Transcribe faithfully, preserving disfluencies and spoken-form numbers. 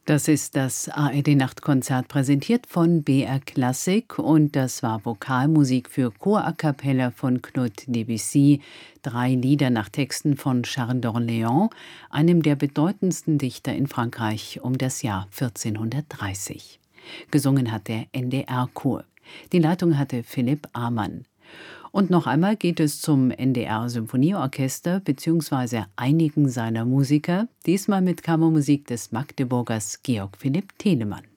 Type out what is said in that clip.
Das ist das A R D-Nachtkonzert, präsentiert von B R Klassik, und das war Vokalmusik für Chor a cappella von Claude Debussy, drei Lieder nach Texten von Charles d'Orléans, einem der bedeutendsten Dichter in Frankreich um das Jahr vierzehnhundertdreißig. Gesungen hat der N D R-Chor. Die Leitung hatte Philipp Amann. Und noch einmal geht es zum N D R-Symphonieorchester bzw. einigen seiner Musiker, diesmal mit Kammermusik des Magdeburgers Georg Philipp Telemann.